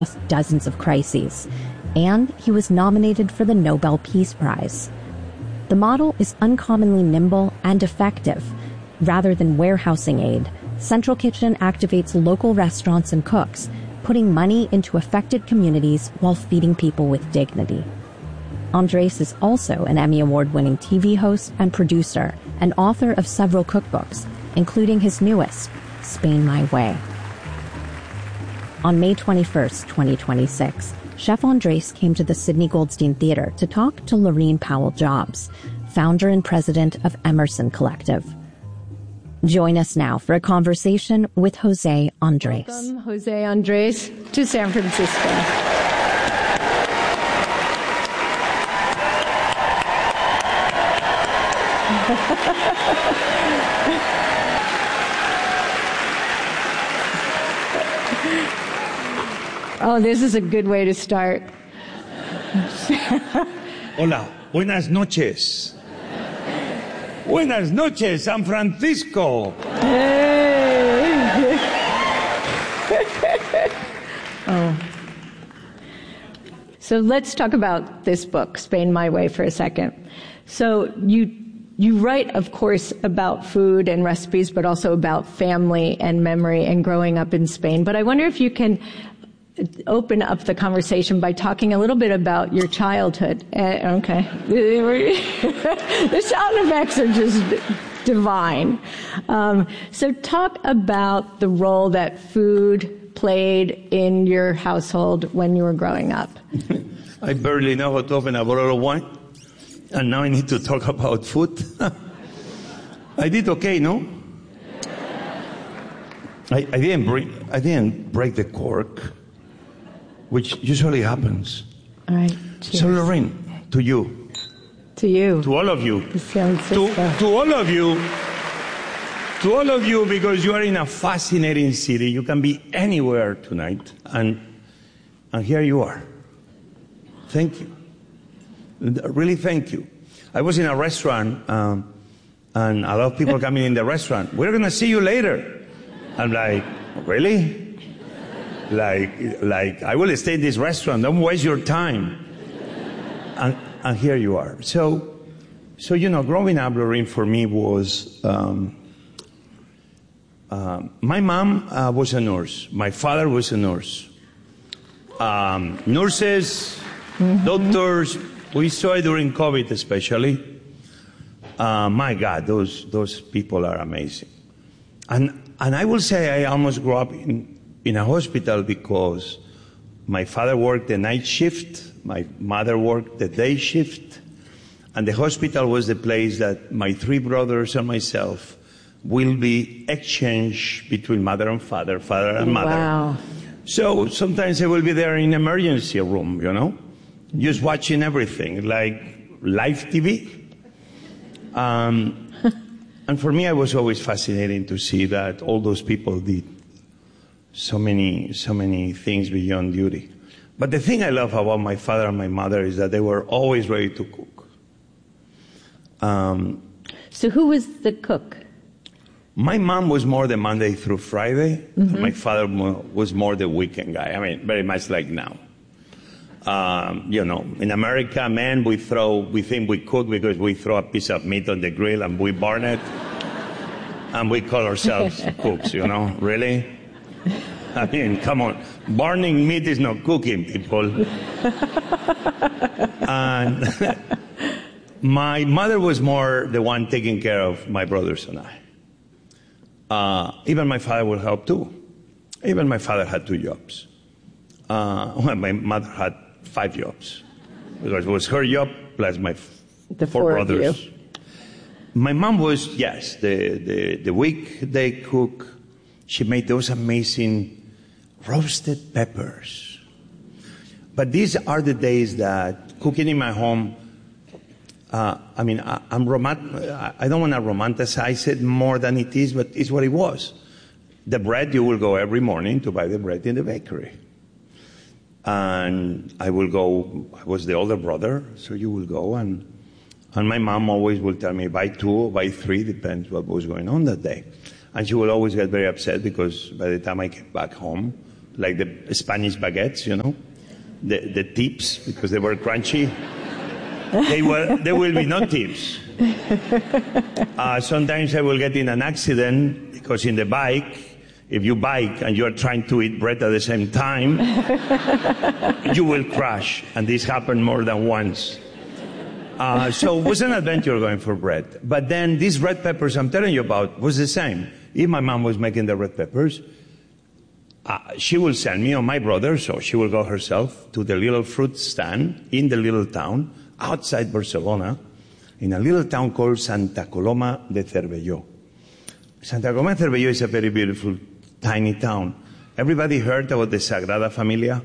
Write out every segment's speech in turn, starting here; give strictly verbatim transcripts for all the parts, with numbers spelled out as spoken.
dozens of crises, and he was nominated for the Nobel Peace Prize. The model is uncommonly nimble and effective. Rather than warehousing aid, Central Kitchen activates local restaurants and cooks, putting money into affected communities while feeding people with dignity. Andres is also an Emmy Award-winning T V host and producer and author of several cookbooks, including his newest, Spain My Way. On May twenty-first, twenty twenty-six, Chef Andres came to the Sidney Goldstein Theater to talk to Lorene Powell-Jobs, founder and president of Emerson Collective. Join us now for a conversation with Jose Andres. Welcome, Jose Andres, to San Francisco. Oh, this is a good way to start. Hola, buenas noches. Buenas noches, San Francisco. Hey. Oh. So let's talk about this book, Spain My Way, for a second. So you you write, of course, about food and recipes, but also about family and memory and growing up in Spain. But I wonder if you can open up the conversation by talking a little bit about your childhood. Uh, okay. The sound effects are just divine. Um, so talk about the role that food played in your household when you were growing up. I barely know how to open a bottle of wine, and now I need to talk about food. I did okay, no? I, I didn't break. I didn't break the cork, which usually happens. All right. Cheers. So, Lorene, to you. To you. To all of you. To San Francisco. To, to all of you. To all of you, because you are in a fascinating city. You can be anywhere tonight. And, and here you are. Thank you. Really, thank you. I was in a restaurant, um, and a lot of people coming in the restaurant. We're going to see you later. I'm like, really? Like, like, I will stay in this restaurant. Don't waste your time. And, and here you are. So, so you know, growing up, Lorene, for me was, um, uh, my mom uh, was a nurse. My father was a nurse. Um, nurses, mm-hmm. doctors, we saw it during COVID especially. Uh, my God, those those people are amazing. And and I will say I almost grew up in in a hospital because my father worked the night shift, my mother worked the day shift, and the hospital was the place that my three brothers and myself will be exchanged between mother and father, father and mother. Wow. So sometimes I will be there in emergency room, you know, just watching everything, like live T V. Um, and for me, it was always fascinating to see that all those people did so many, so many things beyond duty. But the thing I love about my father and my mother is that they were always ready to cook. Um, so who was the cook? My mom was more the Monday through Friday. Mm-hmm. And my father was more the weekend guy. I mean, very much like now. Um, you know, in America, man, we throw, we think we cook because we throw a piece of meat on the grill and we burn it. And we call ourselves cooks, you know, really? I mean, come on. Burning meat is not cooking, people. And my mother was more the one taking care of my brothers and I. Uh, even my father would help too. Even my father had two jobs. Uh, well, my mother had five jobs. Because it was her job plus my f- the four, four brothers. Of you. My mom was, yes, the, the, the weekday cook. She made those amazing roasted peppers. But these are the days that cooking in my home, uh, I mean, I, I'm romant- I don't want to romanticize it more than it is, but it's what it was. The bread, you will go every morning to buy the bread in the bakery. And I will go, I was the older brother, so you will go, and and my mom always will tell me, buy two or buy three, depends what was going on that day. And she will always get very upset because by the time I came back home, like the Spanish baguettes, you know, the, the tips, because they were crunchy. They were, there will be no tips. Uh, sometimes I will get in an accident because in the bike, if you bike and you're trying to eat bread at the same time, you will crash. And this happened more than once. Uh, so it was an adventure going for bread. But then these red peppers I'm telling you about was the same. If my mom was making the red peppers, uh, she will send me or my brother, so she will go herself to the little fruit stand in the little town outside Barcelona, in a little town called Santa Coloma de Cervelló. Santa Coloma de Cervelló is a very beautiful, tiny town. Everybody heard about the Sagrada Familia?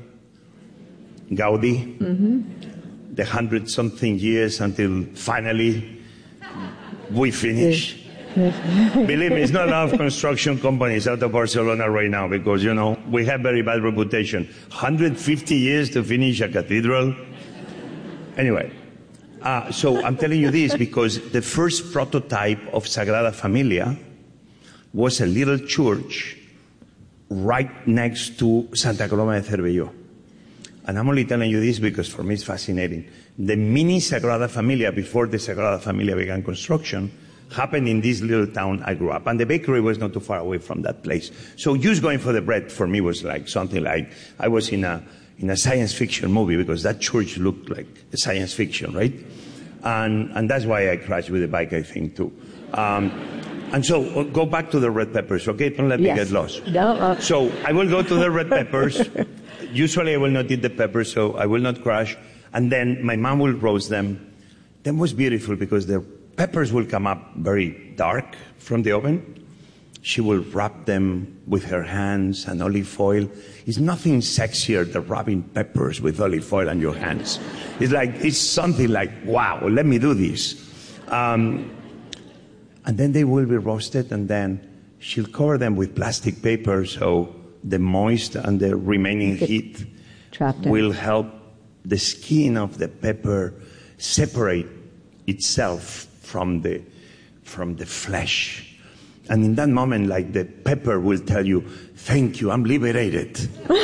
Gaudi? Mm-hmm. The hundred-something years until finally we finish. Believe me, it's not a lot of construction companies out of Barcelona right now because, you know, we have very bad reputation. one hundred fifty years to finish a cathedral. Anyway, uh, so I'm telling you this because the first prototype of Sagrada Familia was a little church right next to Santa Coloma de Cervelló. And I'm only telling you this because for me it's fascinating. The mini Sagrada Familia before the Sagrada Familia began construction happened in this little town I grew up. And the bakery was not too far away from that place. So just going for the bread for me was like something like I was in a in a science fiction movie because that church looked like a science fiction, right? And and that's why I crashed with the bike, I think, too. Um, and so uh, go back to the red peppers, okay? Don't let yes. me get lost. No, uh... So I will go to the red peppers. Usually I will not eat the peppers, so I will not crash. And then my mom will roast them. That was beautiful because the peppers will come up very dark from the oven. She will wrap them with her hands and olive oil. It's nothing sexier than wrapping peppers with olive oil on your hands. It's like, it's something like, wow, let me do this. Um, and then they will be roasted and then she'll cover them with plastic paper so the moist and the remaining heat will help the skin of the pepper separate itself from the, from the flesh. And in that moment, like the pepper will tell you, thank you, I'm liberated.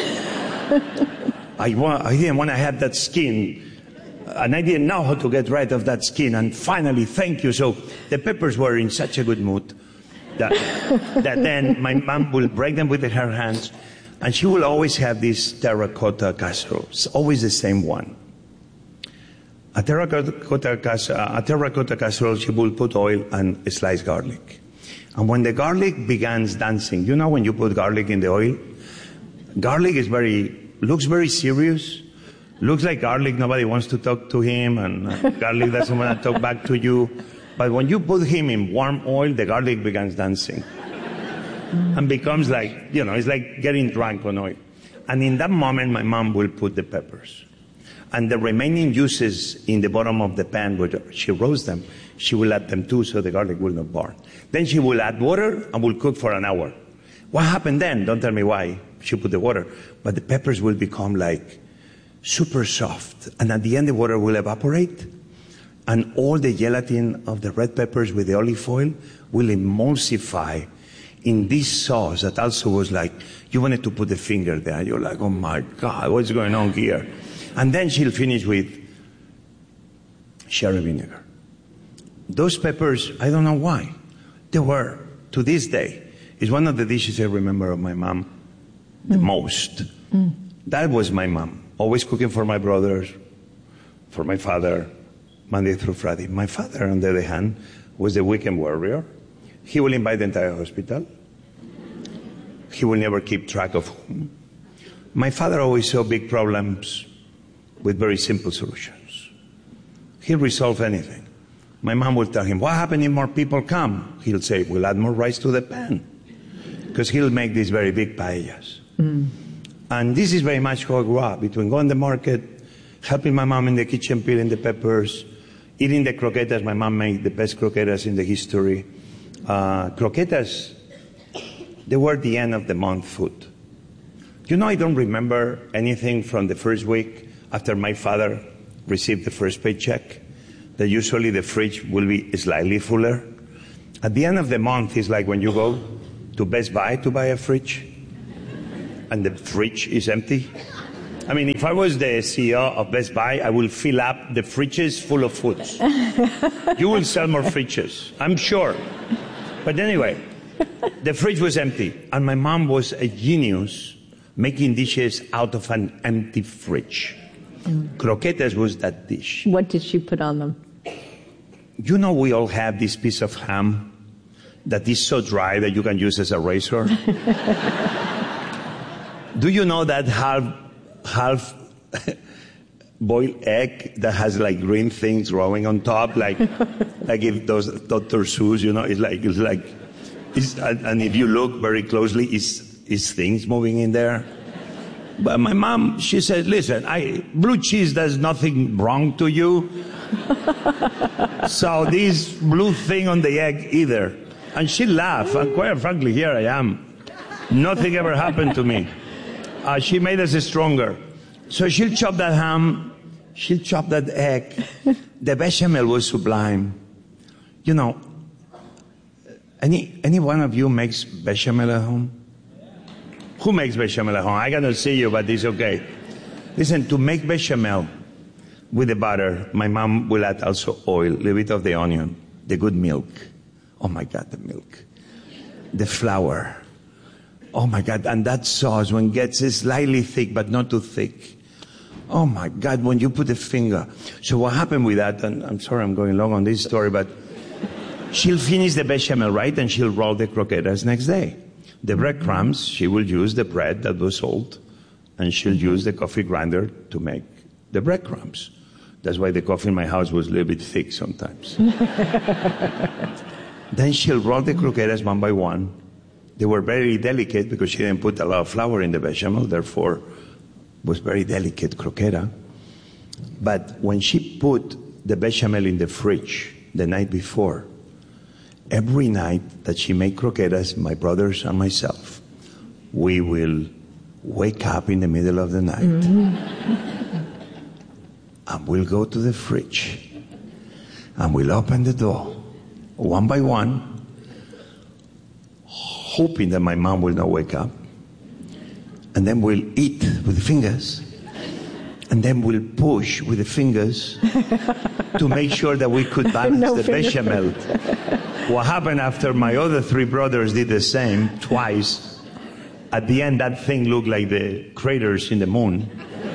I, wa- I didn't want to have that skin, and I didn't know how to get rid of that skin, and finally, thank you. So the peppers were in such a good mood that, that then my mom will break them with her hands, and she will always have this terracotta casserole. It's always the same one. A terracotta, cas- a terracotta casserole, she will put oil and sliced garlic. And when the garlic begins dancing, you know when you put garlic in the oil? Garlic is very, looks very serious. Looks like garlic, nobody wants to talk to him, and uh, garlic doesn't want to talk back to you. But when you put him in warm oil, the garlic begins dancing. And becomes like, you know, it's like getting drunk on oil. And in that moment, my mom will put the peppers. And the remaining juices in the bottom of the pan, where she roasts them, she will add them too so the garlic will not burn. Then she will add water and will cook for an hour. What happened then? Don't tell me why she put the water. But the peppers will become like super soft. And at the end, the water will evaporate. And all the gelatin of the red peppers with the olive oil will emulsify in this sauce that also was like, you wanted to put the finger there. You're like, oh my God, what's going on here? And then she'll finish with sherry vinegar. Those peppers, I don't know why, they were, to this day, is one of the dishes I remember of my mom the mm. most. Mm. That was my mom, always cooking for my brothers, for my father, Monday through Friday. My father, on the other hand, was the weekend warrior. He will invite the entire hospital. He will never keep track of whom. My father always saw big problems with very simple solutions. He'll resolve anything. My mom will tell him, what happens if more people come? He'll say, we'll add more rice to the pan. Because he'll make these very big paellas. Mm. And this is very much how I grew up, between going to the market, helping my mom in the kitchen peeling the peppers, eating the croquetas. My mom made the best croquetas in the history. Uh, croquetas, they were the end of the month food. You know, I don't remember anything from the first week after my father received the first paycheck, that usually the fridge will be slightly fuller. At the end of the month, it's like when you go to Best Buy to buy a fridge, and the fridge is empty? I mean, if I was the C E O of Best Buy, I will fill up the fridges full of foods. You will sell more fridges, I'm sure. But anyway, the fridge was empty, and my mom was a genius making dishes out of an empty fridge. Mm. Croquetas was that dish. What did she put on them? You know, we all have this piece of ham that is so dry that you can use as a razor. Do you know that half half boiled egg that has like green things growing on top, like like if those Doctor Seuss, you know, it's like it's like, it's, and if you look very closely, it's it's things moving in there. But my mom, she said, "Listen, I blue cheese does nothing wrong to you, so this blue thing on the egg either." And she laughed, and quite frankly, here I am. Nothing ever happened to me. Uh, she made us stronger. So she'll chop that ham, she'll chop that egg. The bechamel was sublime. You know, any any one of you makes bechamel at home? Who makes bechamel at home? I cannot see you, but it's okay. Listen, to make bechamel with the butter, my mom will add also oil, a little bit of the onion, the good milk. Oh my God, the milk. The flour. Oh my God, and that sauce, when it gets slightly thick, but not too thick. Oh my God, when you put a finger. So what happened with that, and I'm sorry I'm going long on this story, but she'll finish the bechamel, right? And she'll roll the croquetas next day. The breadcrumbs, she will use the bread that was sold, and she'll use the coffee grinder to make the breadcrumbs. That's why the coffee in my house was a little bit thick sometimes. Then she'll roll the croquetas one by one. They were very delicate because she didn't put a lot of flour in the bechamel, therefore was very delicate croqueta. But when she put the bechamel in the fridge the night before, every night that she made croquetas, my brothers and myself, we will wake up in the middle of the night mm-hmm. and we'll go to the fridge and we'll open the door one by one, hoping that my mom will not wake up. And then we'll eat with the fingers. And then we'll push with the fingers to make sure that we could balance no the bechamel. What happened after my other three brothers did the same twice, at the end that thing looked like the craters in the moon.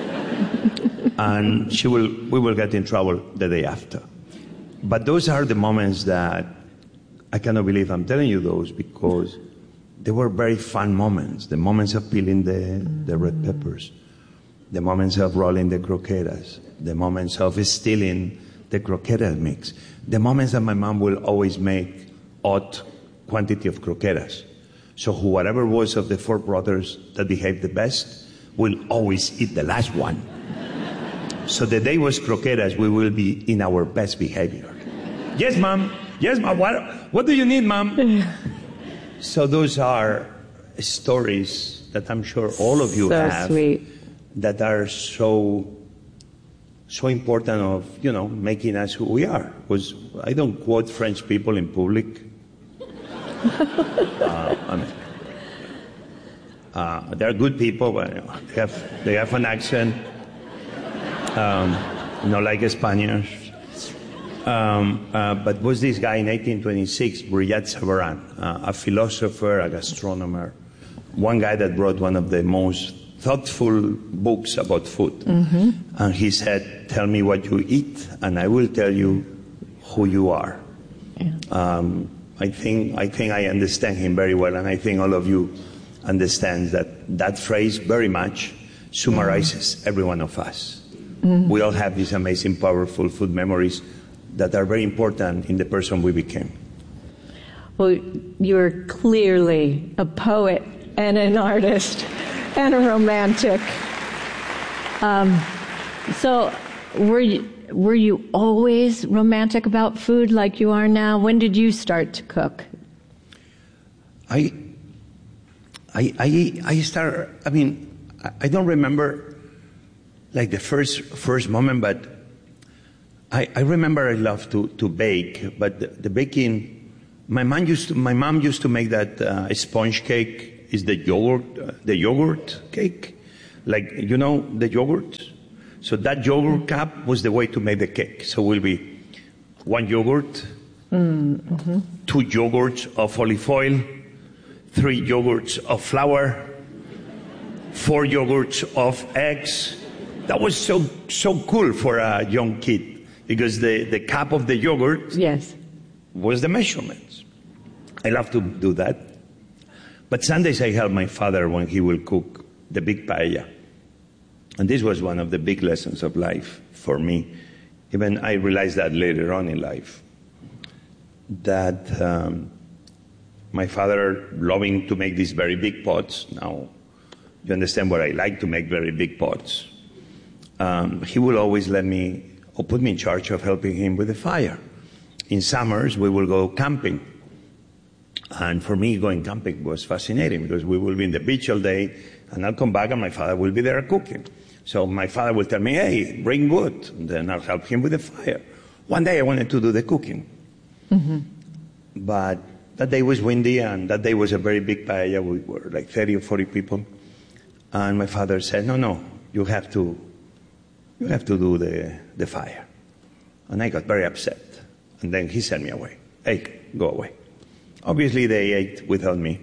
And she will, we will get in trouble the day after. But those are the moments that I cannot believe I'm telling you those, because they were very fun moments. The moments of peeling the, the red peppers, the moments of rolling the croquetas, the moments of stealing the croqueta mix, the moments that my mom will always make odd quantity of croquetas. So whoever was of the four brothers that behaved the best will always eat the last one. So the day was croquetas, we will be in our best behavior. Yes, mom. Yes, mom. What, what do you need, mom? So those are stories that I'm sure all of you so have sweet. That are so so important of, you know, making us who we are. Because I don't quote French people in public. uh, I mean, uh, they're good people, but you know, they have they have an accent. Um, you know, like Spaniards. Um, uh, but was this guy in eighteen twenty-six, Brillat Savarin, uh, a philosopher, a gastronomer, one guy that wrote one of the most thoughtful books about food. Mm-hmm. And he said, tell me what you eat, and I will tell you who you are. Yeah. Um, I think I think I understand him very well, and I think all of you understand that that phrase very much summarizes mm-hmm. every one of us. Mm-hmm. We all have these amazing, powerful food memories that are very important in the person we became. Well, you're clearly a poet and an artist and a romantic. Um, so were you, were you always romantic about food like you are now? When did you start to cook? I, I, I, I started, I mean, I don't remember like the first, first moment, but I, I remember I loved to, to bake, but the, the baking, my mom used to, my mom used to make that uh, sponge cake is the yogurt, uh, the yogurt cake. Like, you know, the yogurt? So that yogurt cup was the way to make the cake. So it will be one yogurt, mm-hmm. two yogurts of olive oil, three yogurts of flour, four yogurts of eggs. That was so so cool for a young kid because the, the cup of the yogurt yes. was the measurements. I love to do that. But Sundays I help my father when he will cook the big paella. And this was one of the big lessons of life for me. Even I realized that later on in life. That um, my father loving to make these very big pots. Now, you understand what I like to make very big pots. Um, he will always let me, or put me in charge of helping him with the fire. In summers, we will go camping. And for me, going camping was fascinating because we will be in the beach all day, and I'll come back and my father will be there cooking. So my father will tell me, hey, bring wood, and then I'll help him with the fire. One day I wanted to do the cooking. Mm-hmm. But that day was windy, and that day was a very big paella. We were like thirty or forty people. And my father said, no, no, you have to, you have to do the, the fire. And I got very upset. And then he sent me away. Hey, go away. Obviously, they ate without me.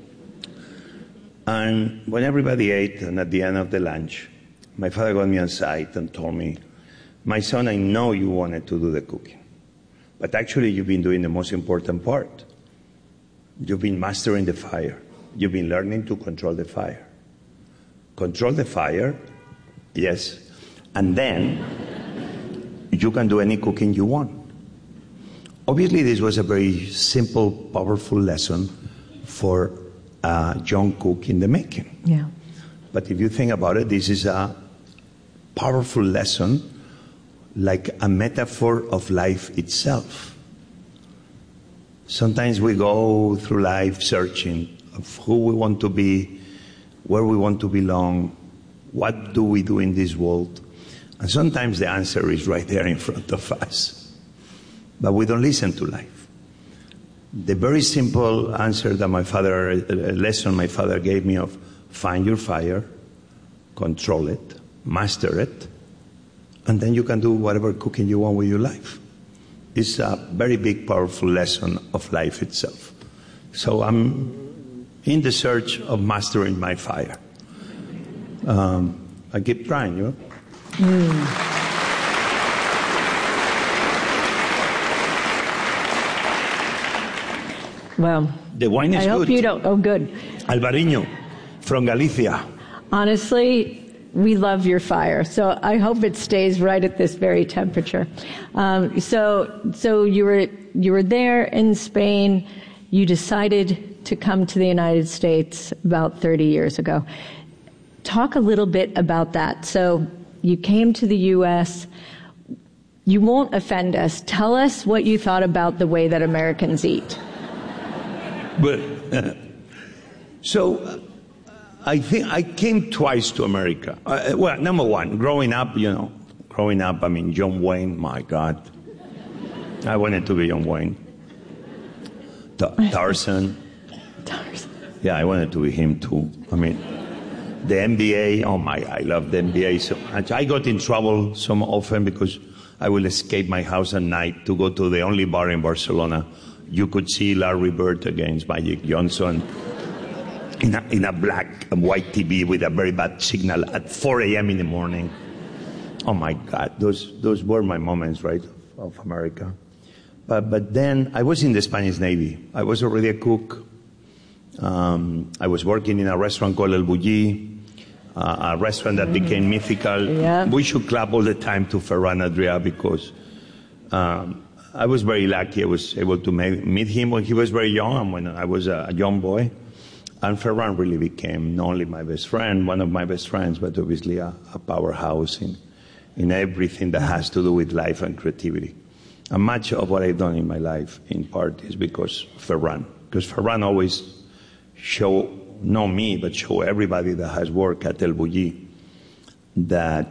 And when everybody ate, and at the end of the lunch, my father got me aside and told me, my son, I know you wanted to do the cooking, but actually you've been doing the most important part. You've been mastering the fire. You've been learning to control the fire. Control the fire, yes, and then you can do any cooking you want. Obviously, this was a very simple, powerful lesson for a young cook in the making. Yeah. But if you think about it, this is a powerful lesson, like a metaphor of life itself. Sometimes we go through life searching of who we want to be, where we want to belong, what do we do in this world. And sometimes the answer is right there in front of us. But we don't listen to life. The very simple answer that my father, a lesson my father gave me of find your fire, control it, master it, and then you can do whatever cooking you want with your life. It's a very big, powerful lesson of life itself. So I'm in the search of mastering my fire. Um, I keep trying, you know. Mm. Well, the wine is I good. hope you don't. Oh, good. Albariño from Galicia. Honestly, we love your fire, so I hope it stays right at this very temperature. Um, so, so you were you were there in Spain. You decided to come to the United States about thirty years ago. Talk a little bit about that. So, you came to the U S. You won't offend us. Tell us what you thought about the way that Americans eat. But uh, so. Uh, I think I came twice to America. Uh, well, number one, growing up, you know, growing up, I mean, John Wayne, my God. I wanted to be John Wayne. Ta- Tarzan. Tarzan. Yeah, I wanted to be him too. I mean, the N B A, oh my, I love the N B A so much. I got in trouble so often because I will escape my house at night to go to the only bar in Barcelona. You could see Larry Bird against Magic Johnson. In a, in a black and white T V with a very bad signal at four a.m. in the morning. Oh my God, those those were my moments, right, of America. But but then I was in the Spanish Navy. I was already a cook. Um, I was working in a restaurant called El Bulli, uh, a restaurant that became mythical. Yeah. We should clap all the time to Ferran Adrià because um, I was very lucky. I was able to meet him when he was very young and when I was a young boy. And Ferran really became not only my best friend, one of my best friends, but obviously a, a powerhouse in, in everything that has to do with life and creativity. And much of what I've done in my life, in part, is because Ferran. Because Ferran always show, not me, but show everybody that has worked at El Bulli that,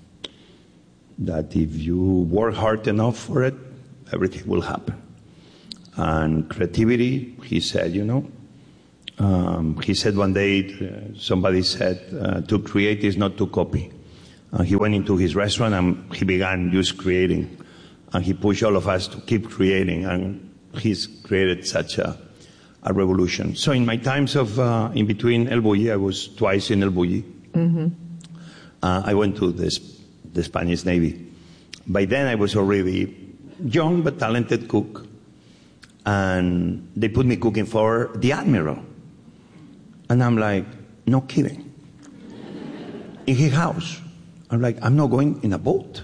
that if you work hard enough for it, everything will happen. And creativity, he said, you know, Um, he said one day, uh, somebody said, uh, to create is not to copy. Uh, he went into his restaurant and he began just creating. And he pushed all of us to keep creating. And he's created such a, a revolution. So in my times of, uh, in between El Bulli, I was twice in El Bulli. Mm-hmm. Uh, I went to the, the Spanish Navy. By then I was already young but talented cook. And they put me cooking for the Admiral. And I'm like, no kidding. In his house. I'm like, I'm not going in a boat.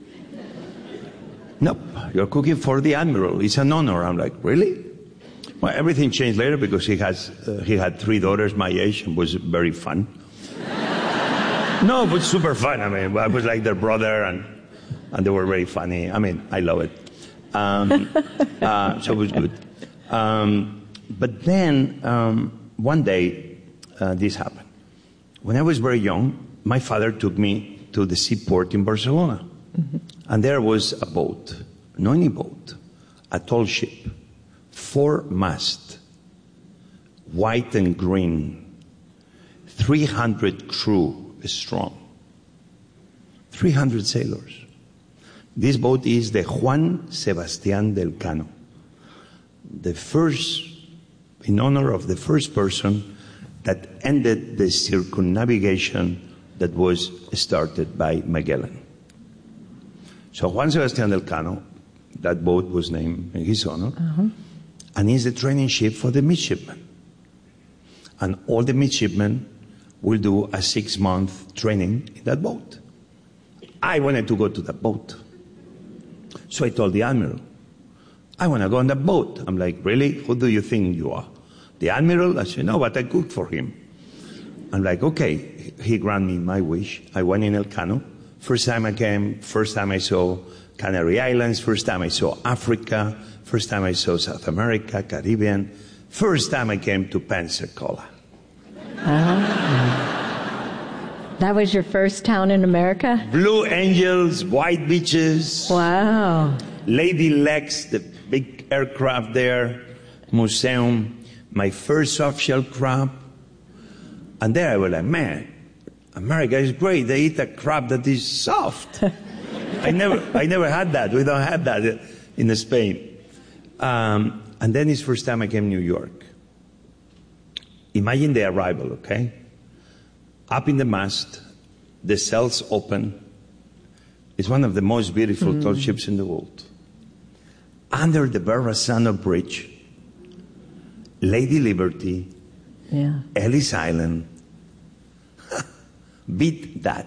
Nope, you're cooking for the Admiral. It's an honor. I'm like, really? Well, everything changed later because he has uh, he had three daughters my age and was very fun. No, it was super fun. I mean, I was like their brother and and they were very funny. I mean, I love it. Um, uh, so it was good. Um, but then um, one day uh, this happened. When I was very young, my father took me to the seaport in Barcelona. Mm-hmm. And there was a boat, not any boat, a tall ship, four-mast, white and green, three hundred crew strong, three hundred sailors. This boat is the Juan Sebastián del Cano, the first, in honor of the first person that ended the circumnavigation that was started by Magellan. So Juan Sebastián del Cano, that boat was named in his honor, uh-huh. and is the training ship for the midshipmen. And all the midshipmen will do a six-month training in that boat. I wanted to go to that boat. So I told the Admiral, I want to go on that boat. I'm like, really? Who do you think you are? The Admiral? I said, no, but I cooked for him. I'm like, okay. He granted me my wish. I went in El Cano. First time I came, first time I saw Canary Islands, first time I saw Africa, first time I saw South America, Caribbean, first time I came to Pensacola. Uh-huh. That was your first town in America? Blue Angels, white beaches. Wow. Lady Lex, the big aircraft there, museum, my first soft-shell crab. And there I was like, man, America is great. They eat a crab that is soft. I never, I never had that. We don't have that in Spain. Um, and then it's first time I came to New York. Imagine the arrival, okay? Up in the mast, the cells open. It's one of the most beautiful mm. tall ships in the world. Under the Verrazano Bridge, Lady Liberty, yeah. Ellis Island, beat that.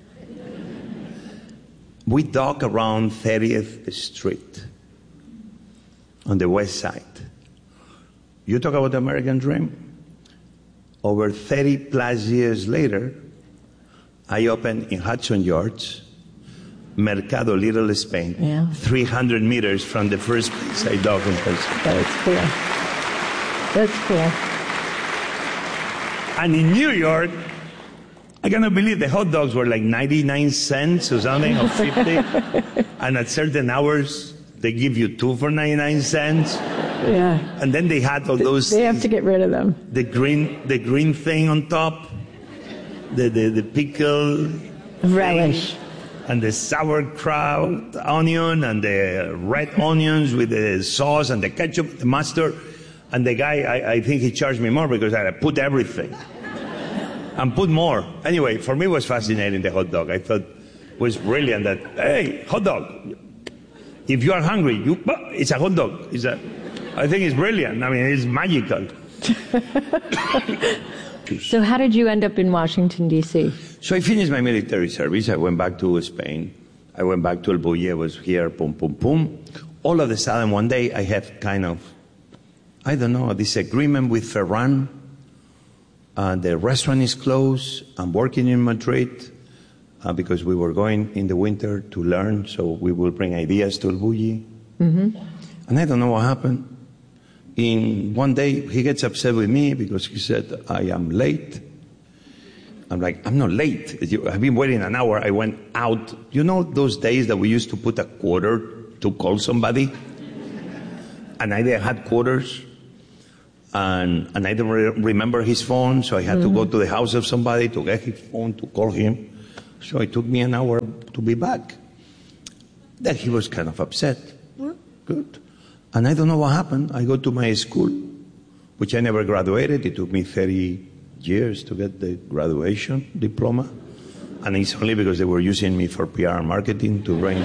We dock around thirtieth Street on the west side. You talk about the American dream? Over thirty plus years later, I opened in Hudson Yards, Mercado Little Spain, yeah. three hundred meters from the first place I docked in Pensacola. That's cool. That's cool. And in New York, I cannot believe the hot dogs were like ninety-nine cents or something, or fifty. And at certain hours, they give you two for ninety-nine cents. Yeah. And then they had all those. They have to get rid of them. The green, the green thing on top, the the, the pickle relish, thing, and the sauerkraut onion, and the red onions with the sauce and the ketchup, the mustard. And the guy, I, I think he charged me more because I put everything. And put more. Anyway, for me it was fascinating, the hot dog. I thought it was brilliant that, hey, hot dog. If you are hungry, you, it's a hot dog. It's a, I think it's brilliant. I mean, it's magical. So how did you end up in Washington, D C? So I finished my military service. I went back to Spain. I went back to El Bulli. I was here, pum, pum, pum. All of a sudden, one day, I had kind of, I don't know, a disagreement with Ferran. Uh, the restaurant is closed. I'm working in Madrid uh, because we were going in the winter to learn, so we will bring ideas to El Bulli. Mm-hmm. And I don't know what happened. In one day, he gets upset with me because he said, I am late. I'm like, I'm not late. I've been waiting an hour. I went out. You know those days that we used to put a quarter to call somebody? And I had quarters. And, and I don't re- remember his phone, so I had mm-hmm. to go to the house of somebody to get his phone to call him. So it took me an hour to be back. Then he was kind of upset. Well, good. And I don't know what happened. I go to my school, which I never graduated. It took me thirty years to get the graduation diploma. And it's only because they were using me for P R and marketing to bring,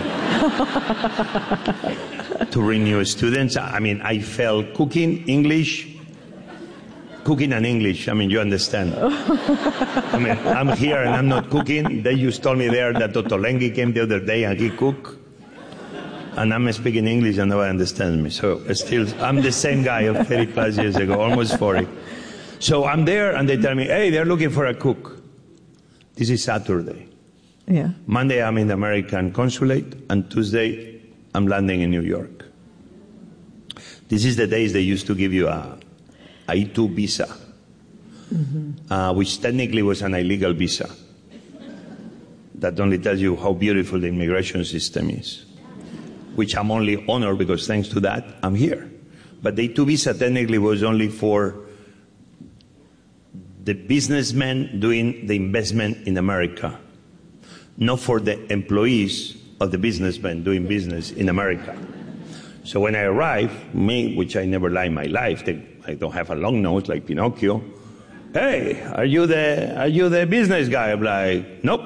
to bring new students. I mean, I felt cooking, English, cooking and English. I mean, you understand. I mean, I'm here and I'm not cooking. They just told me there that Ottolenghi came the other day and he cooked. And I'm speaking English and nobody understands me. So still, I'm the same guy of thirty plus years ago, almost forty. So I'm there and they tell me, hey, they're looking for a cook. This is Saturday. Yeah. Monday, I'm in the American consulate, and Tuesday, I'm landing in New York. This is the days they used to give you a, a E two visa, mm-hmm. uh, which technically was an illegal visa. That only tells you how beautiful the immigration system is, which I'm only honored because thanks to that, I'm here. But the E two visa technically was only for the businessmen doing the investment in America, not for the employees of the businessmen doing business in America. So when I arrived, me, which I never lie in my life, they, I don't have a long nose like Pinocchio. Hey, are you the are you the business guy? I'm like, nope.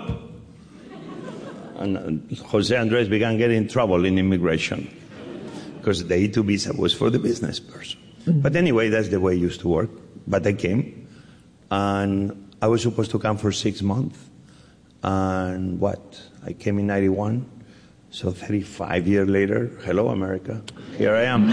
And Jose Andres began getting in trouble in immigration because the E two visa was for the business person. Mm-hmm. But anyway, that's the way it used to work. But I came. And I was supposed to come for six months. And what? I came in ninety-one. So thirty-five years later, hello, America. Here I am.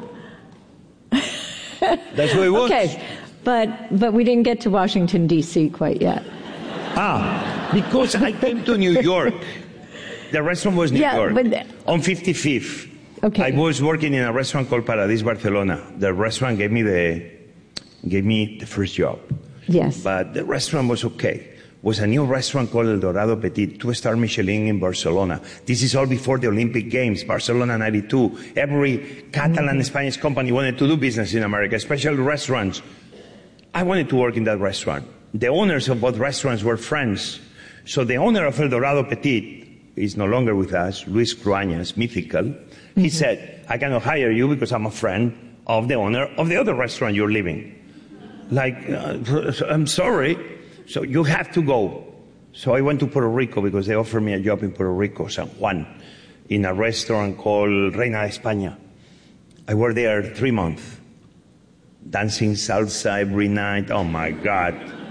That's what it was. Okay, but, but we didn't get to Washington, D C quite yet. Ah, because I came to New York. The restaurant was New yeah, York. But the, on fifty-fifth. Okay. I was working in a restaurant called Paradis Barcelona. The restaurant gave me the, gave me the first job. Yes. But the restaurant was okay. It was a new restaurant called El Dorado Petit, two-star Michelin in Barcelona. This is all before the Olympic Games, Barcelona ninety-two. Every Catalan mm-hmm. Spanish company wanted to do business in America, especially restaurants. I wanted to work in that restaurant. The owners of both restaurants were friends. So the owner of El Dorado Petit is no longer with us, Luis Cruañas, mythical. Mm-hmm. He said, I cannot hire you because I'm a friend of the owner of the other restaurant you're leaving. Like, uh, I'm sorry, so you have to go. So I went to Puerto Rico because they offered me a job in Puerto Rico, San Juan, in a restaurant called Reina de España. I worked there three months, dancing salsa every night. Oh my God.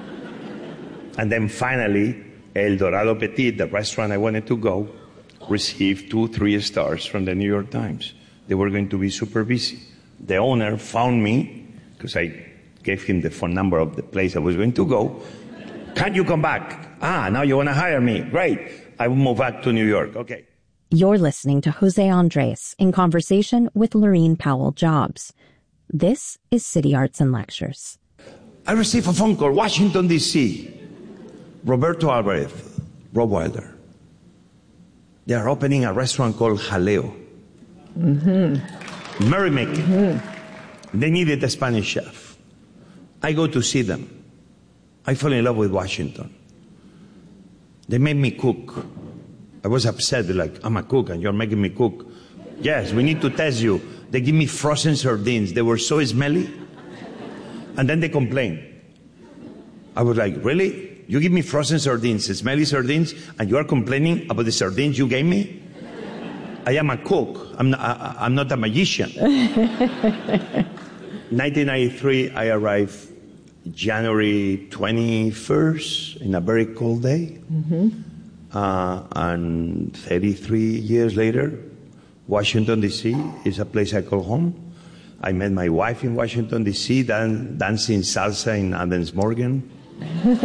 And then finally, El Dorado Petit, the restaurant I wanted to go, received two, three stars from the New York Times. They were going to be super busy. The owner found me because I gave him the phone number of the place I was going to go. Can you come back? Ah, now you want to hire me. Great. I will move back to New York. Okay. You're listening to Jose Andres in conversation with Laureen Powell Jobs. This is City Arts and Lectures. I received a phone call, Washington, D C Roberto Alvarez, Rob Wilder. They are opening a restaurant called Jaleo. Mm-hmm. Merrymaking. Mm-hmm. They needed a Spanish chef. I go to see them. I fell in love with Washington. They made me cook. I was upset, like, I'm a cook and you're making me cook. Yes, we need to test you. They give me frozen sardines. They were so smelly. And then they complained. I was like, really? You give me frozen sardines, smelly sardines, and you are complaining about the sardines you gave me? I am a cook. I'm not, I, I'm not a magician. nineteen ninety-three, I arrived January twenty-first in a very cold day. Mm-hmm. Uh, and thirty-three years later, Washington, D C is a place I call home. I met my wife in Washington, D C, dan- dancing salsa in Adams Morgan. And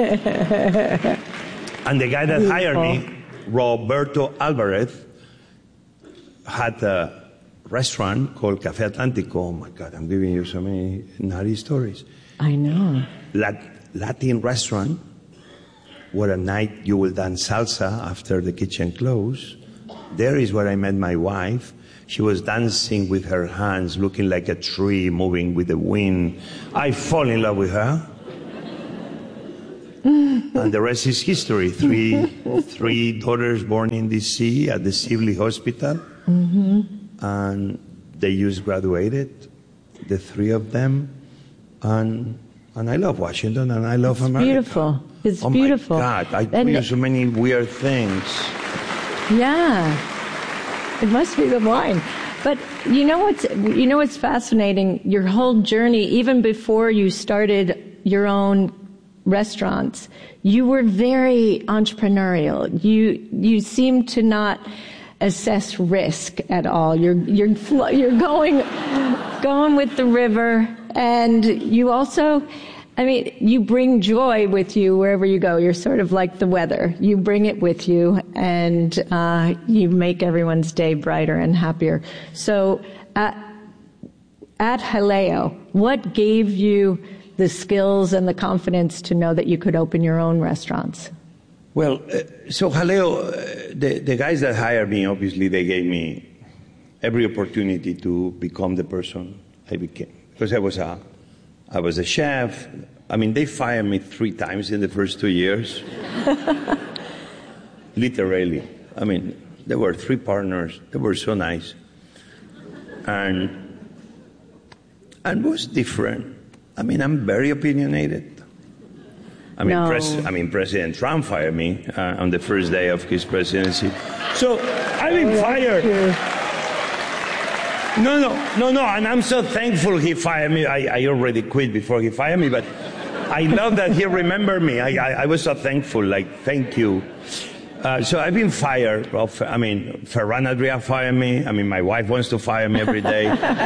the guy that Beautiful. hired me, Roberto Alvarez, had a restaurant called Café Atlántico. Oh my God, I'm giving you so many naughty stories. I know. Lat- Latin restaurant where at night you will dance salsa after the kitchen closed. There is where I met my wife. She was dancing with her hands, looking like a tree moving with the wind. I fall in love with her. And the rest is history. Three, three daughters born in D C at the Sibley Hospital. Mm-hmm. And they just graduated, the three of them. And and I love Washington and I love it's America. Beautiful. It's oh beautiful. Oh my God, I and do so many weird things. Yeah. It must be the wine. But you know what's you know what's fascinating? Your whole journey, even before you started your own restaurants, you were very entrepreneurial. You you seem to not assess risk at all. You're you're you're going going with the river, and you also, I mean, you bring joy with you wherever you go. You're sort of like the weather. You bring it with you, and uh, you make everyone's day brighter and happier. So, at, at Jaleo, what gave you the skills and the confidence to know that you could open your own restaurants? Well, uh, so Jaleo, uh, the, the guys that hired me, obviously, they gave me every opportunity to become the person I became. Because I was a, I was a chef. I mean, they fired me three times in the first two years. Literally. I mean, there were three partners. They were so nice. And, and it was different. I mean, I'm very opinionated. I mean, no. pres- I mean, President Trump fired me uh, on the first day of his presidency. So I've been oh, fired. No, no, no, no. And I'm so thankful he fired me. I, I already quit before he fired me, but I love that he remembered me. I, I, I was so thankful. Like, thank you. Uh, so I've been fired. Well, I mean, Ferran Adrià fired me. I mean, my wife wants to fire me every day.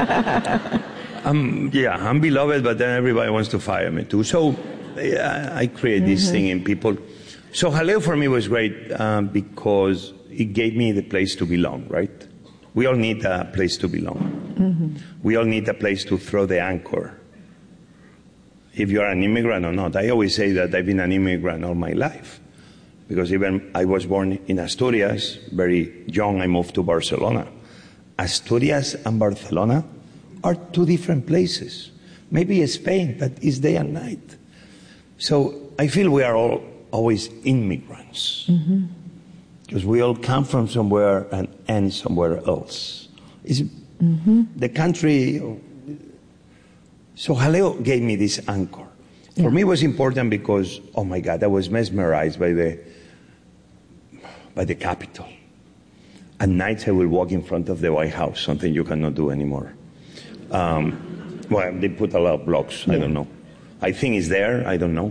um, yeah, I'm beloved, but then everybody wants to fire me too. So yeah, I create mm-hmm. this thing in people. So Jaleo for me was great um, because it gave me the place to belong, right? We all need a place to belong. Mm-hmm. We all need a place to throw the anchor. If you're an immigrant or not. I always say that I've been an immigrant all my life. Because even I was born in Asturias, very young, I moved to Barcelona. Asturias and Barcelona are two different places. Maybe Spain, but it's day and night. So I feel we are all always immigrants. Mm-hmm. Because we all come from somewhere and end somewhere else. It's mm-hmm. the country. So Jaleo gave me this anchor. Yeah. For me, it was important because, oh my God, I was mesmerized by the by the Capitol. At night, I will walk in front of the White House, something you cannot do anymore. Um, well, they put a lot of blocks. Yeah. I don't know. I think it's there. I don't know.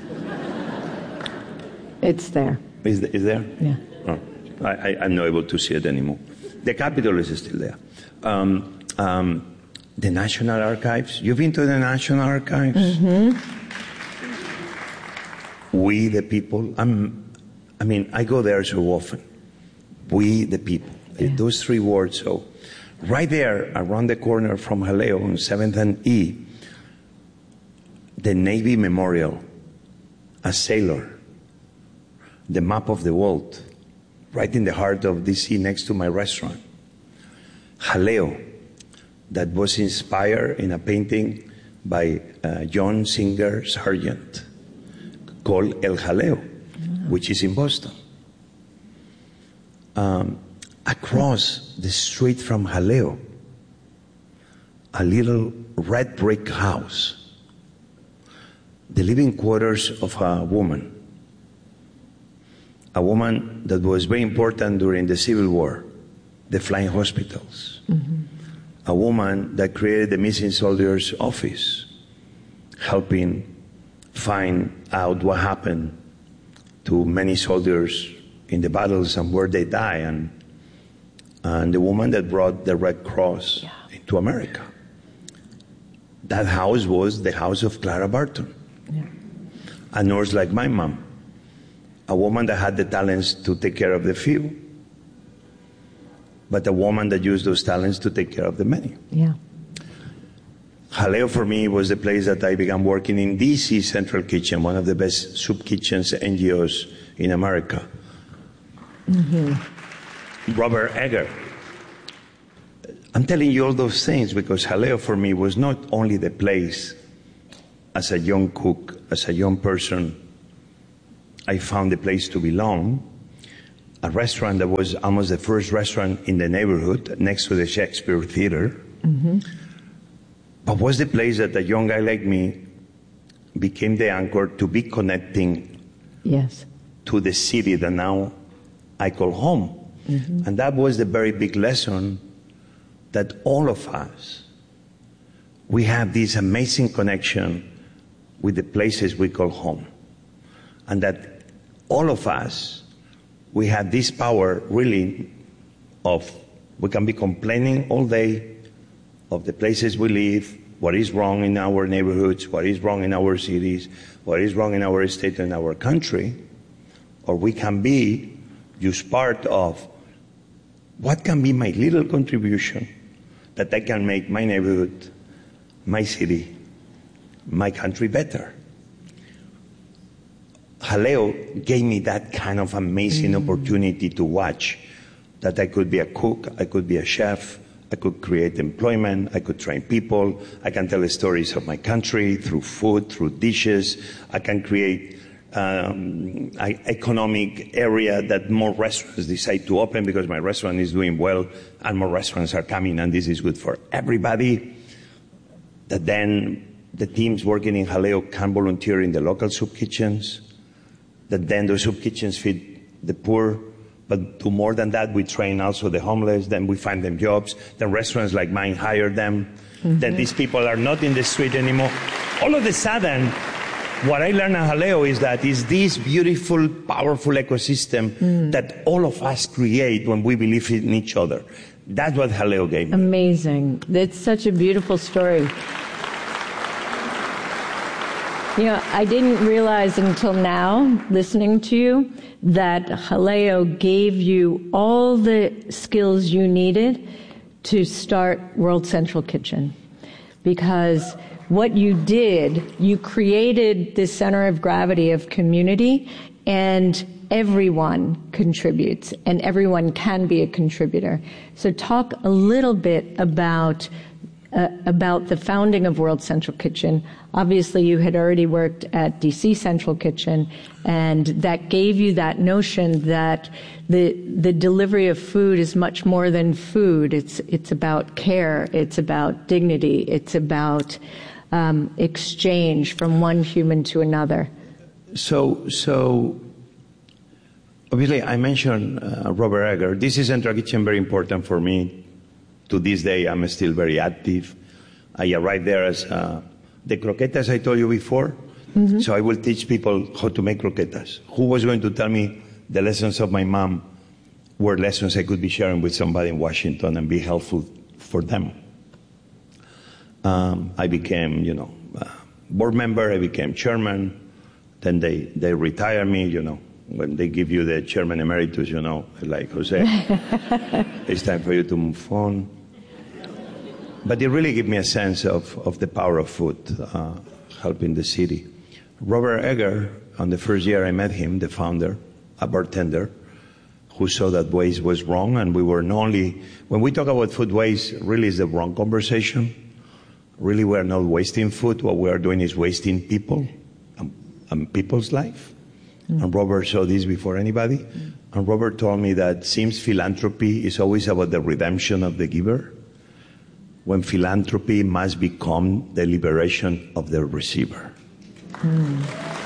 It's there. Is, is there? Yeah. Oh, I, I, I'm not able to see it anymore. The Capitol is still there. Um, um, the National Archives. You've been to the National Archives? Mm-hmm. We, the people. I'm, I mean, I go there so often. We, the people. Yeah. Those three words. So, right there, around the corner from Jaleo on seventh and E, the Navy Memorial, a sailor, the map of the world, right in the heart of D C next to my restaurant. Jaleo, that was inspired in a painting by uh, John Singer Sargent called El Jaleo, mm-hmm. which is in Boston. Um, across the street from Jaleo, a little red brick house, the living quarters of a woman, a woman that was very important during the Civil War, the flying hospitals, mm-hmm. a woman that created the Missing Soldiers Office, helping find out what happened to many soldiers in the battles and where they die, and, and the woman that brought the Red Cross yeah. into America. That house was the house of Clara Barton, yeah. a nurse like my mom, a woman that had the talents to take care of the few, but a woman that used those talents to take care of the many. Yeah. Jaleo for me was the place that I began working in D C Central Kitchen, one of the best soup kitchens N G Os in America. Mm-hmm. Robert Egger, I'm telling you all those things because Jaleo for me was not only the place as a young cook, as a young person, I found a place to belong, a restaurant that was almost the first restaurant in the neighborhood next to the Shakespeare Theater, mm-hmm. but was the place that a young guy like me became the anchor to be connecting yes. to the city that now I call home. Mm-hmm. And that was the very big lesson that all of us, we have this amazing connection with the places we call home. And that all of us, we have this power really of, we can be complaining all day of the places we live, what is wrong in our neighborhoods, what is wrong in our cities, what is wrong in our state and our country, or we can be just part of what can be my little contribution that I can make my neighborhood, my city, my country better. Jaleo gave me that kind of amazing mm. opportunity to watch that I could be a cook, I could be a chef, I could create employment, I could train people, I can tell the stories of my country through food, through dishes, I can create um, an economic area that more restaurants decide to open because my restaurant is doing well and more restaurants are coming and this is good for everybody. That then the teams working in Jaleo can volunteer in the local soup kitchens, that then the soup kitchens feed the poor, but do more than that, we train also the homeless, then we find them jobs, then restaurants like mine hire them, mm-hmm. then these people are not in the street anymore. All of a sudden, what I learned at Jaleo is that it's this beautiful, powerful ecosystem mm. that all of us create when we believe in each other. That's what Jaleo gave me. Amazing. That's such a beautiful story. You know, I didn't realize until now, listening to you, that Jaleo gave you all the skills you needed to start World Central Kitchen. Because what you did, you created this center of gravity of community, and everyone contributes, and everyone can be a contributor. So talk a little bit about Uh, about the founding of World Central Kitchen. Obviously, you had already worked at D C Central Kitchen, and that gave you that notion that the the delivery of food is much more than food. It's it's about care. It's about dignity. It's about um, exchange from one human to another. So, so obviously, I mentioned uh, Robert Egger. This is Central Kitchen very important for me. To this day, I'm still very active. I arrived there as uh, the croquetas I told you before. Mm-hmm. So I will teach people how to make croquetas. Who was going to tell me the lessons of my mom were lessons I could be sharing with somebody in Washington and be helpful for them? Um, I became, you know, uh, board member. I became chairman. Then they, they retire me, you know. When they give you the chairman emeritus, you know, like Jose, it's time for you to move on. But it really gave me a sense of, of the power of food, uh, helping the city. Robert Egger, on the first year I met him, the founder, a bartender, who saw that waste was wrong, and we were not only, when we talk about food waste, really is the wrong conversation. Really, we are not wasting food. What we are doing is wasting people and, and people's life. Mm. And Robert saw this before anybody. Mm. And Robert told me that seems philanthropy is always about the redemption of the giver, when philanthropy must become the liberation of the receiver. Mm.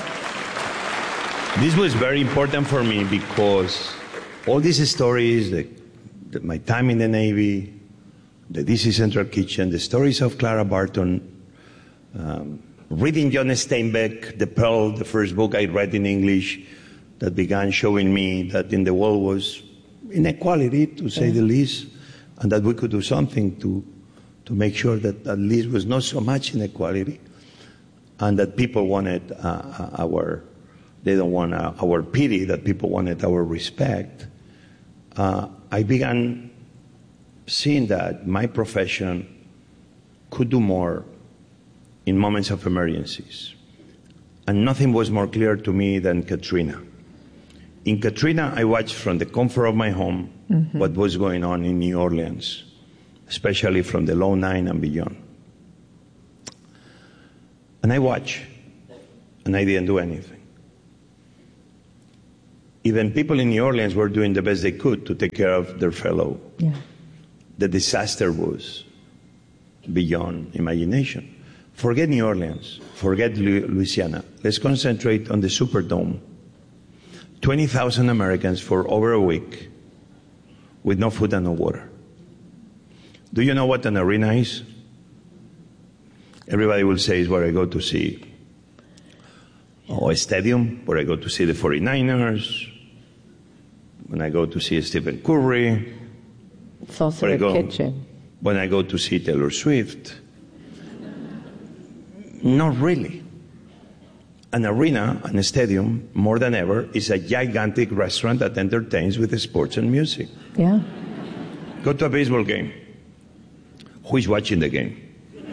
This was very important for me because all these stories, the, the, my time in the Navy, the D C Central Kitchen, the stories of Clara Barton, um, reading John Steinbeck, The Pearl, the first book I read in English, that began showing me that in the world was inequality, to say yeah. the least, and that we could do something to to make sure that at least was not so much inequality, and that people wanted uh, our, they don't want our, our pity, that people wanted our respect. Uh, I began seeing that my profession could do more in moments of emergencies. And nothing was more clear to me than Katrina. In Katrina, I watched from the comfort of my home mm-hmm. what was going on in New Orleans. especially from the low nine and beyond. And I watched, and I didn't do anything. Even people in New Orleans were doing the best they could to take care of their fellow. Yeah. The disaster was beyond imagination. Forget New Orleans, forget Louisiana. Let's concentrate on the Superdome. twenty thousand Americans for over a week with no food and no water. Do you know what an arena is? Everybody will say it's where I go to see oh, a stadium, where I go to see the forty-niners, when I go to see Stephen Curry. It's also a go, kitchen. When I go to see Taylor Swift. Not really. An arena, an stadium, more than ever, is a gigantic restaurant that entertains with sports and music. Yeah. Go to a baseball game. Who is watching the game?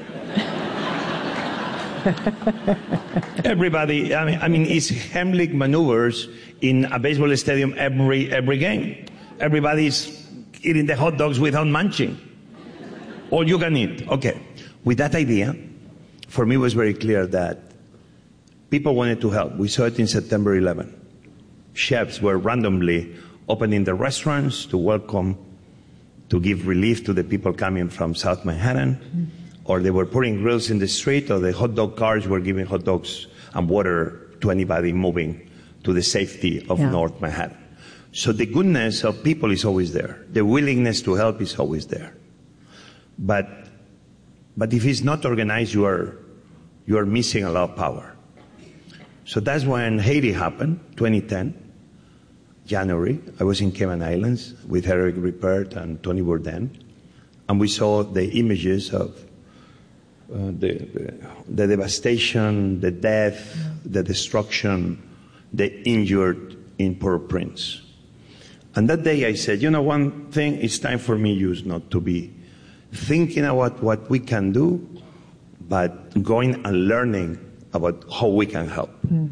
Everybody, I mean, I mean, it's Heimlich maneuvers in a baseball stadium every every game. Everybody's eating the hot dogs without munching. All you can eat. Okay. With that idea, for me it was very clear that people wanted to help. We saw it in September eleventh. Chefs were randomly opening the restaurants to welcome, to give relief to the people coming from South Manhattan. Mm-hmm. Or they were putting grills in the street, or the hot dog cars were giving hot dogs and water to anybody moving to the safety of yeah. North Manhattan. So the goodness of people is always there. The willingness to help is always there. But, but if it's not organized, you are, you are missing a lot of power. So that's when Haiti happened, twenty ten, January. I was in Cayman Islands with Eric Ripert and Tony Bourdain, and we saw the images of Uh, the, the, the devastation, the death, the destruction, the injured in Port-au-Prince. And that day I said, you know, one thing, it's time for me use not to be thinking about what we can do, but going and learning about how we can help. Mm.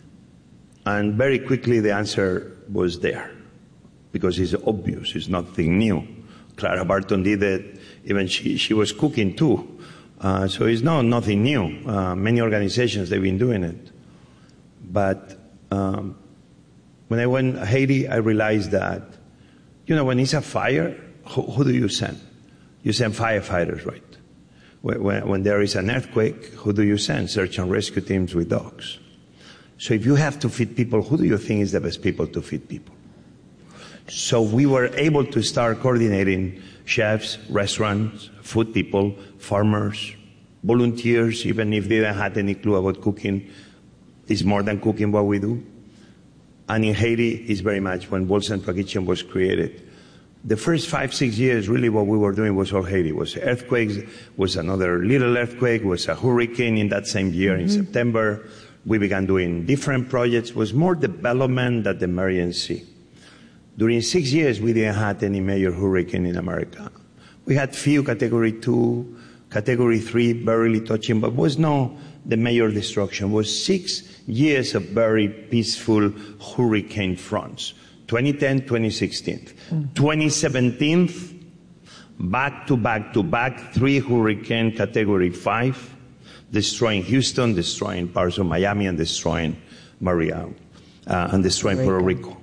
And very quickly the answer was there, because it's obvious, it's nothing new. Clara Barton did it, even she, she was cooking too. Uh, so it's not nothing new. Uh, many organizations, they've been doing it. But um, when I went to Haiti, I realized that, you know, when it's a fire, who, who do you send? You send firefighters, right? When, when, when there is an earthquake, who do you send? Search and rescue teams with dogs. So if you have to feed people, who do you think is the best people to feed people? So we were able to start coordinating chefs, restaurants, food people, farmers, volunteers, even if they didn't have any clue about cooking. It's more than cooking what we do. And in Haiti, it's very much when World Central Kitchen was created. The first five, six years, really what we were doing was all Haiti. It was earthquakes, was another little earthquake, was a hurricane in that same year mm-hmm. in September. We began doing different projects. It was more development than emergency. During six years, we didn't have any major hurricane in America. We had few category two, category three, barely touching, but was no the major destruction. It was six years of very peaceful hurricane fronts. twenty ten, twenty sixteen. Mm. twenty seventeen, back to back to back, three hurricane category five, destroying Houston, destroying parts of Miami, and destroying Maria, uh, and destroying Puerto Rico.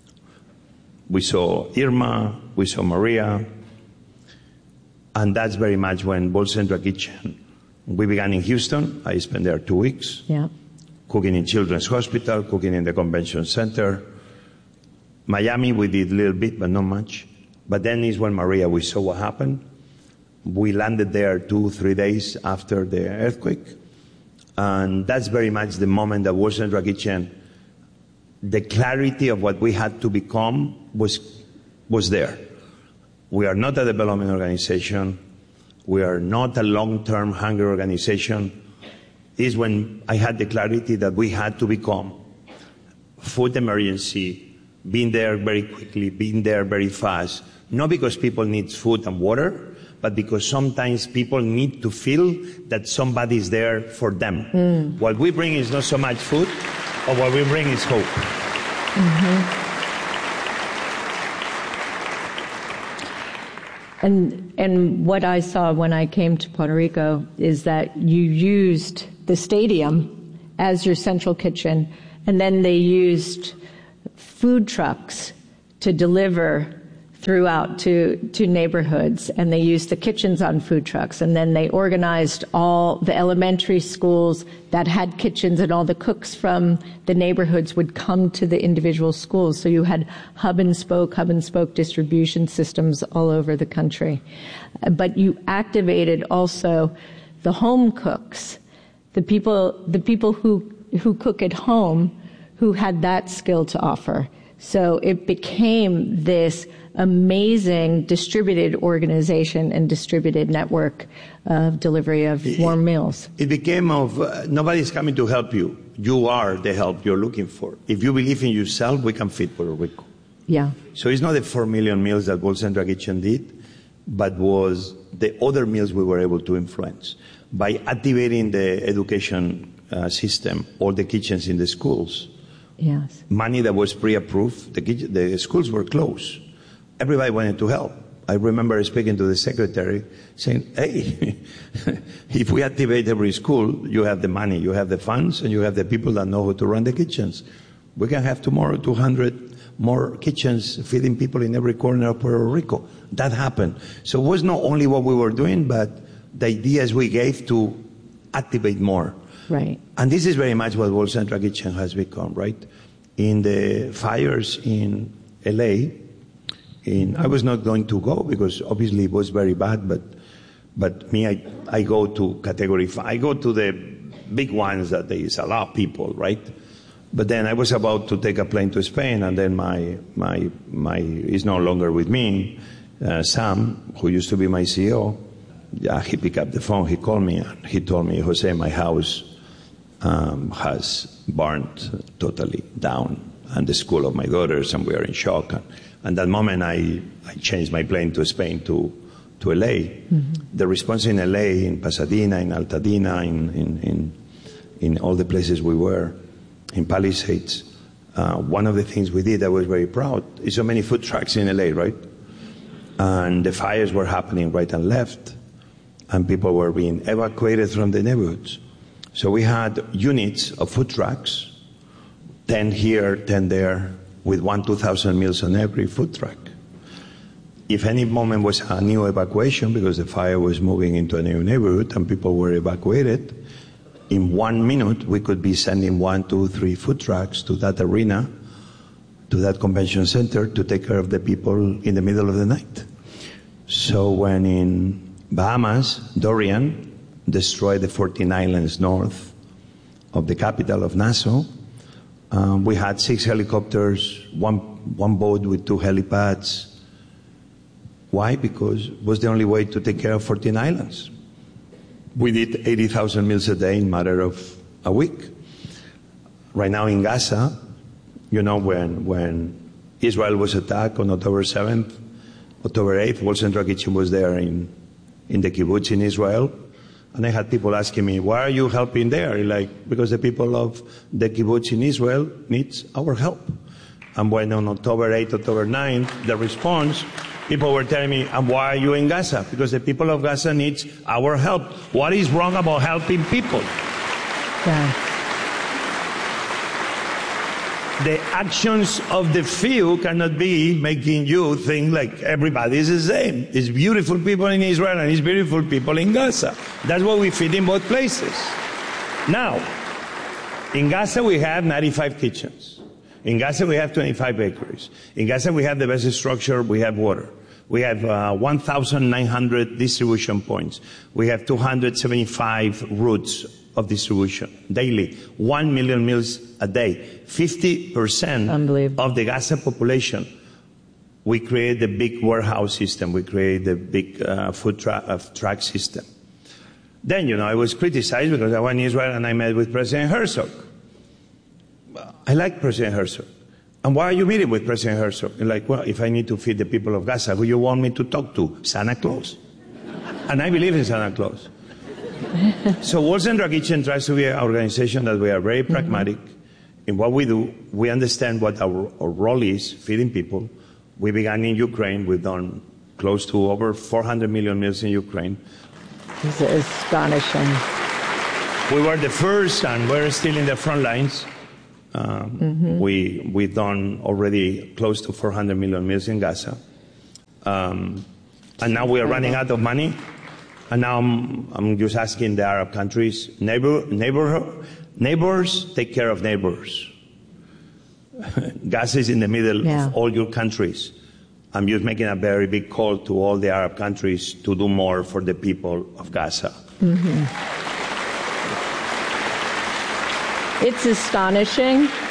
We saw Irma, we saw Maria, and that's very much when World Central Kitchen, we began in Houston. I spent there two weeks, yeah. cooking in Children's Hospital, cooking in the Convention Center. Miami, we did a little bit, but not much. But then is when Maria, we saw what happened. We landed there two, three days after the earthquake. And that's very much the moment that World Central Kitchen, the clarity of what we had to become was, was there. We are not a development organization. We are not a long-term hunger organization. This is when I had the clarity that we had to become food emergency, being there very quickly, being there very fast, not because people need food and water, but because sometimes people need to feel that somebody is there for them. Mm. What we bring is not so much food, or what we bring is hope. Mm-hmm. And and what I saw when I came to Puerto Rico is that you used the stadium as your central kitchen, and then they used food trucks to deliver throughout to, to neighborhoods, and they used the kitchens on food trucks, and then they organized all the elementary schools that had kitchens, and all the cooks from the neighborhoods would come to the individual schools. So you had hub and spoke, hub and spoke distribution systems all over the country. But you activated also the home cooks, the people, the people who, who cook at home, who had that skill to offer. So it became this amazing distributed organization and distributed network of delivery of warm meals. It became of, uh, nobody's coming to help you. You are the help you're looking for. If you believe in yourself, we can feed Puerto Rico. Yeah. So it's not the four million meals that World Central Kitchen did, but was the other meals we were able to influence. By activating the education uh, system, all the kitchens in the schools, yes, money that was pre-approved, the, the schools were closed. Everybody wanted to help. I remember speaking to the secretary saying, hey, if we activate every school, you have the money, you have the funds, and you have the people that know how to run the kitchens. We can have tomorrow two hundred more kitchens feeding people in every corner of Puerto Rico. That happened. So it was not only what we were doing, but the ideas we gave to activate more. Right. And this is very much what World Central Kitchen has become, right? In the fires in L A, in, I was not going to go because obviously it was very bad, but but me, I, I go to category five. I go to the big ones that there is a lot of people, right? But then I was about to take a plane to Spain, and then my my my is no longer with me. Uh, Sam, who used to be my C E O, yeah, he picked up the phone. He called me and he told me, Jose, my house um, has burned totally down, and the school of my daughters, and we are in shock. And, and that moment, I, I changed my plane to Spain to to L A. Mm-hmm. The response in L A, in Pasadena, in Altadena, in in in, in all the places we were, in Palisades. Uh, one of the things we did, I was very proud, is so many food trucks in L A, right? And the fires were happening right and left, and people were being evacuated from the neighborhoods. So we had units of food trucks, ten here, ten there, with one, two thousand meals on every food truck. If any moment was a new evacuation because the fire was moving into a new neighborhood and people were evacuated, in one minute we could be sending one, two, three food trucks to that arena, to that convention center, to take care of the people in the middle of the night. So when in Bahamas, Dorian destroyed the fourteen islands north of the capital of Nassau, um, we had six helicopters, one, one boat with two helipads. Why? Because it was the only way to take care of fourteen islands. We did eighty thousand meals a day in a matter of a week. Right now in Gaza, you know, when when Israel was attacked on October seventh, October eighth, World Central Kitchen was there in, in the kibbutz in Israel. And I had people asking me, why are you helping there? Like, because the people of the kibbutz in Israel needs our help. And when on October eighth, October ninth, the response, people were telling me, and why are you in Gaza? Because the people of Gaza needs our help. What is wrong about helping people? Yeah. The actions of the few cannot be making you think like everybody is the same. It's beautiful people in Israel and it's beautiful people in Gaza. That's what we feed in both places. Now, in Gaza we have ninety-five kitchens. In Gaza we have twenty-five bakeries. In Gaza we have the best structure, we have water. We have uh, one thousand nine hundred distribution points. We have two hundred seventy-five routes of distribution daily, one million meals a day, fifty percent of the Gaza population. We create the big warehouse system, we create the big uh, food tra- uh, truck system. Then, you know, I was criticized because I went to Israel and I met with President Herzog. I like President Herzog. And why are you meeting with President Herzog? You're like, well, if I need to feed the people of Gaza, who you want me to talk to? Santa Claus. And I believe in Santa Claus. So World Central Kitchen tries to be an organization that we are very pragmatic mm-hmm. in what we do. We understand what our, our role is, feeding people. We began in Ukraine. We've done close to over four hundred million meals in Ukraine. It's astonishing. We were the first, and we're still in the front lines. Um, mm-hmm. We we've done already close to four hundred million meals in Gaza, um, and now we are running out of money. And now I'm, I'm just asking the Arab countries, neighbor, neighbor, neighbors, take care of neighbors. Gaza is in the middle yeah. of all your countries. I'm just making a very big call to all the Arab countries to do more for the people of Gaza. Mm-hmm. It's astonishing